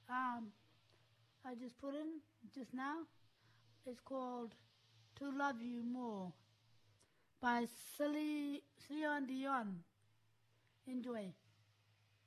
um, I just put in just now. It's called To Love You More by Celine Dion. Enjoy.